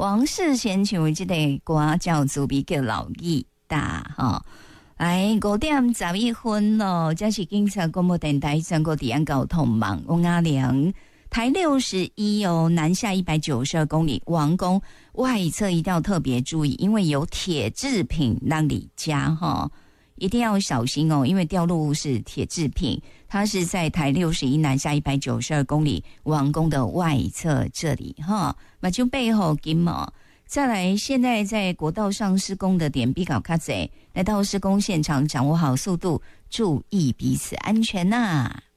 王世贤唱这个歌叫做比较老义大哈。来5:11咯，这是警察广播电台全国治安交通网王阿良。台61哦，南下192公里，王宫外侧一定要特别注意，因为有铁制品让你加哈，一定要小心哦，因为掉落物是铁制品，它是在台61南下192公里，王宫的外侧这里哈，那就背后金嘛。再来，现在在国道上施工的点比较卡侪，来到施工现场，掌握好速度，注意彼此安全呐。